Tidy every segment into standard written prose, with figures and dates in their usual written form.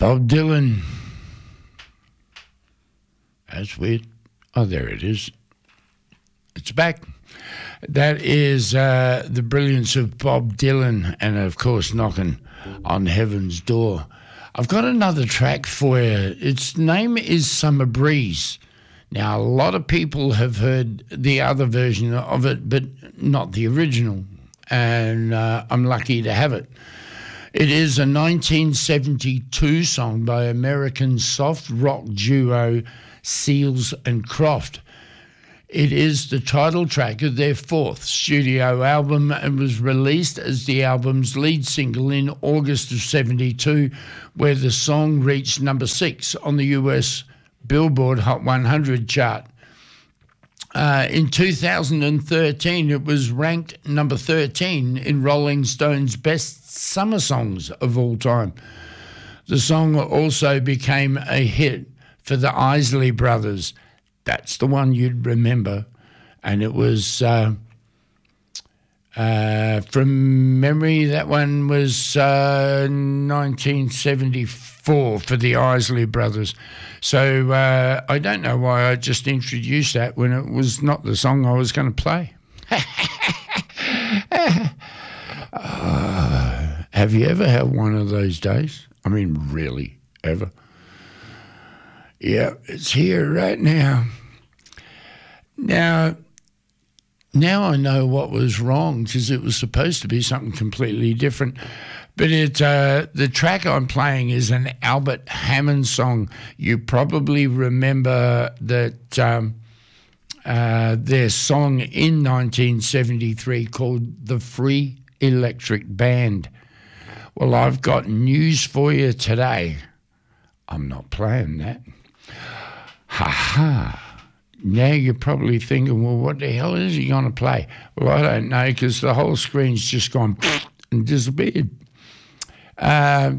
Bob Dylan. That's weird. Oh, there it is. It's back. That is the brilliance of Bob Dylan and, of course, Knocking on Heaven's Door. I've got another track for you. Its name is Summer Breeze. Now, a lot of people have heard the other version of it, but not the original, and I'm lucky to have it. It is a 1972 song by American soft rock duo Seals and Croft. It is the title track of their fourth studio album and was released as the album's lead single in August of 72, where the song reached number 6 on the US Billboard Hot 100 chart. In 2013, it was ranked number 13 in Rolling Stone's best summer songs of all time. The song also became a hit for the Isley Brothers. That's the one you'd remember. And it was, from memory, that one was 1974 for the Isley Brothers. So I don't know why I just introduced that when it was not the song I was going to play. Have you ever had one of those days? I mean, really, ever? Yeah, it's here right now. Now I know what was wrong, because it was supposed to be something completely different. But the track I'm playing is an Albert Hammond song. You probably remember that their song in 1973 called The Free Electric Band. Well, I've got news for you today. I'm not playing that. Ha-ha. Now you're probably thinking, well, what the hell is he going to play? Well, I don't know, because the whole screen's just gone and disappeared. But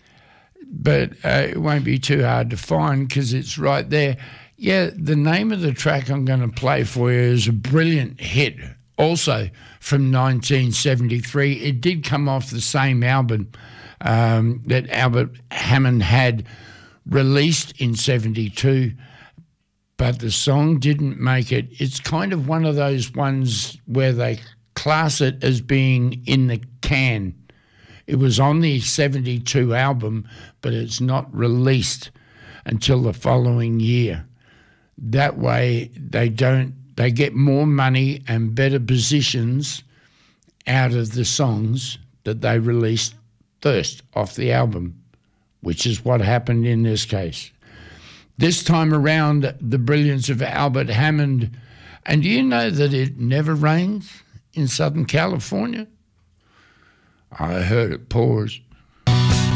it won't be too hard to find, because it's right there. Yeah, the name of the track I'm going to play for you is a brilliant hit, also from 1973. It did come off the same album that Albert Hammond had released in 72, but the song didn't make it. It's kind of one of those ones where they class it as being in the can. It was on the 72 album, but it's not released until the following year. That way they get more money and better positions out of the songs that they released first off the album, which is what happened in this case. This time around, the brilliance of Albert Hammond. And do you know that it never rains in Southern California? I heard it pours.